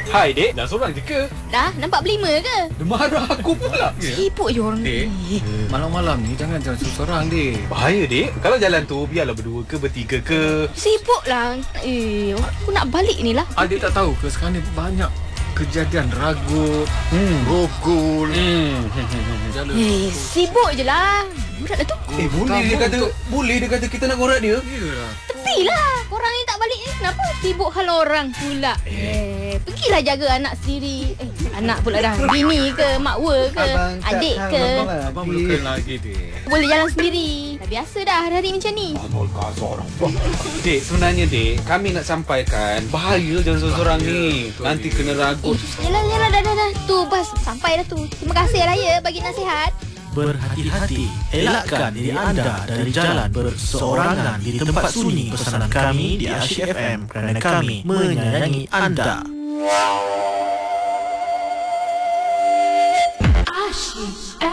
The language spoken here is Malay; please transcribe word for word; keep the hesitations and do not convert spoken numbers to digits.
Hai dek, dah seorang je ke? Dah, nampak berlima ke? Dia marah aku pula. Sibuk je orang Dek, ni. Malam-malam ni jangan jalan seorang dek. Bahaya dek. Kalau jalan tu biarlah berdua ke bertiga ke. Sibuk lah. Eh, aku nak balik ni lah. Adik tak tahu ke sekarang ni banyak kejadian ragut, Hmm. rogol. Hmm. Jalan. Eh, sibuk je lah. Budak dah tu. Eh boleh dia kata, boleh dia kata kita nak ngorak dia. Iyalah. Tepilah. Korang ni tak balik ni. Kenapa sibuk hal orang pula? Eh, pergilah jaga anak sendiri. Eh, anak pula dah. Bini ke, makwa ke, Abang tak adik tahu ke. abang. Abang belum lagi dek. Boleh jalan sendiri. Dah biasa dah hari-hari macam ni. Dek, sebenarnya dek, kami nak sampaikan bahaya jalan seorang ni. betul, Nanti dek. kena ragut. Yalah, yalah, dah, dah, dah. Tu, bas. Sampai dah tu. Terima kasih lah ya bagi nasihat. Berhati-hati, elakkan diri anda dari jalan berseorangan di tempat sunyi. Pesanan kami di Asyik F M kerana kami menyayangi anda. Asyik